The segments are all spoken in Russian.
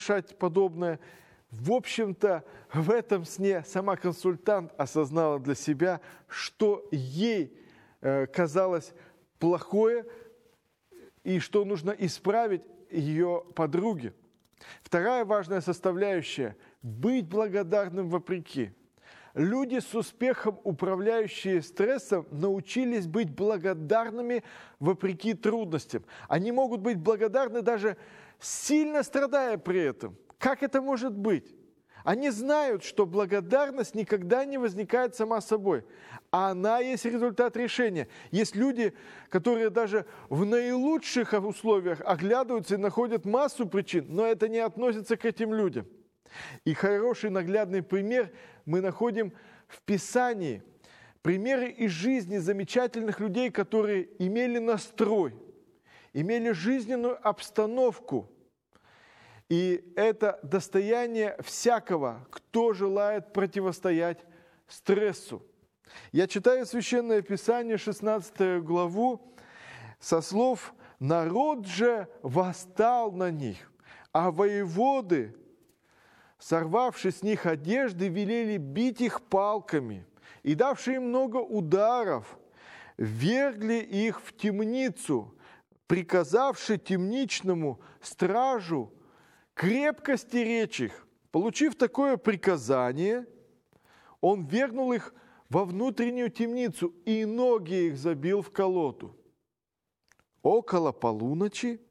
совершать подобное. В общем-то, в этом сне сама консультант осознала для себя, что ей казалось плохое и что нужно исправить ее подруге. Вторая важная составляющая – быть благодарным вопреки. Люди с успехом, управляющие стрессом, научились быть благодарными вопреки трудностям. Они могут быть благодарны даже сильно страдая при этом. Как это может быть? Они знают, что благодарность никогда не возникает сама собой. А она есть результат решения. Есть люди, которые даже в наилучших условиях оглядываются и находят массу причин, но это не относится к этим людям. И хороший наглядный пример мы находим в Писании. Примеры из жизни замечательных людей, которые имели настрой, имели жизненную обстановку. И это достояние всякого, кто желает противостоять стрессу. Я читаю Священное Писание, 16 главу, со слов «Народ же восстал на них, а воеводы, сорвавши с них одежды, велели бить их палками, и, давши им много ударов, ввергли их в темницу, приказавши темничному стражу крепко стеречь их». Получив такое приказание, он ввергнул их во внутреннюю темницу и ноги их забил в колоду. Около полуночи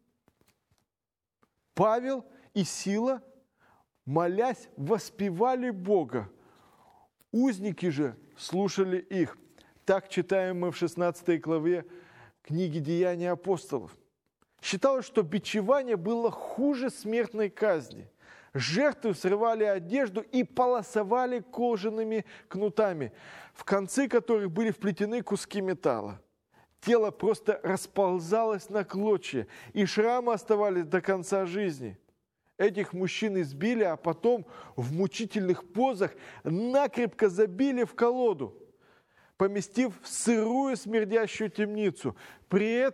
Павел и Сила, молясь, воспевали Бога. Узники же слушали их. Так читаем мы в 16 главе книги «Деяния апостолов». Считалось, что бичевание было хуже смертной казни. Жертвы срывали одежду и полосовали кожаными кнутами, в концы которых были вплетены куски металла. Тело просто расползалось на клочья, и шрамы оставались до конца жизни. Этих мужчин избили, а потом в мучительных позах накрепко забили в колоду, поместив в сырую смердящую темницу. При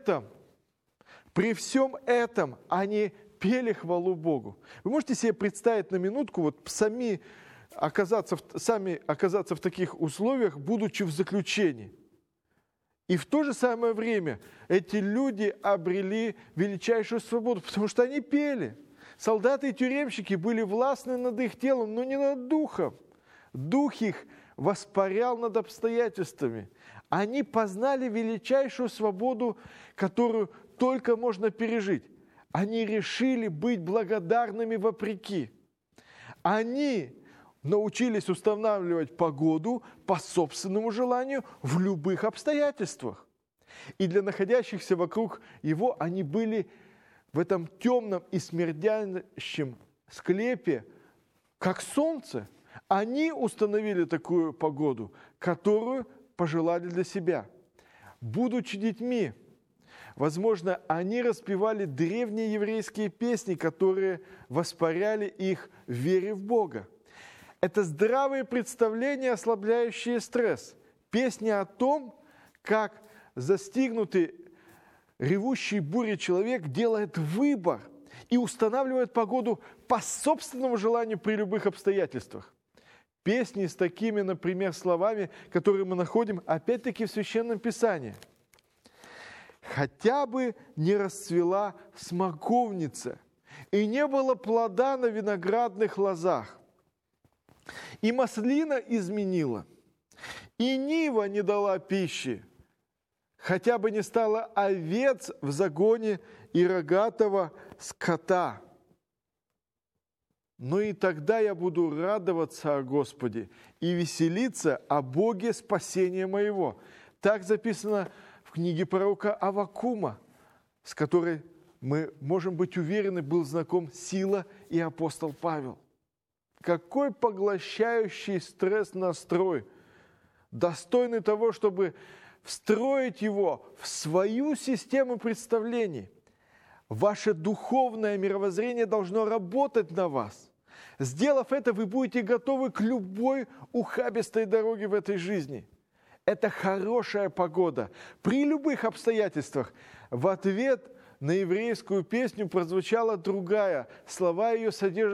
всем этом они пели хвалу Богу. Вы можете себе представить на минутку, вот сами оказаться в таких условиях, будучи в заключении. И в то же самое время эти люди обрели величайшую свободу, потому что они пели. Солдаты и тюремщики были властны над их телом, но не над духом. Дух их воспарял над обстоятельствами. Они познали величайшую свободу, которую только можно пережить. Они решили быть благодарными вопреки. Они научились устанавливать погоду по собственному желанию в любых обстоятельствах. И для находящихся вокруг его они были в этом темном и смердящем склепе, как солнце. Они установили такую погоду, которую пожелали для себя. Будучи детьми, возможно, они распевали древние еврейские песни, которые воспаряли их в вере в Бога. Это здравые представления, ослабляющие стресс. Песни о том, как застигнутый ревущей бурей человек делает выбор и устанавливает погоду по собственному желанию при любых обстоятельствах. Песни с такими, например, словами, которые мы находим опять-таки в Священном Писании. «Хотя бы не расцвела смоковница, и не было плода на виноградных лозах, и маслина изменила, и нива не дала пищи, хотя бы не стало овец в загоне и рогатого скота. Но и тогда я буду радоваться о Господе и веселиться о Боге спасения моего». Так записано в книге пророка Аввакума, с которой мы можем быть уверены, был знаком Сила и апостол Павел. Какой поглощающий стресс настрой, достойный того, чтобы встроить его в свою систему представлений. Ваше духовное мировоззрение должно работать на вас. Сделав это, вы будете готовы к любой ухабистой дороге в этой жизни. Это хорошая погода. При любых обстоятельствах. В ответ на еврейскую песню прозвучала другая. Слова ее содержат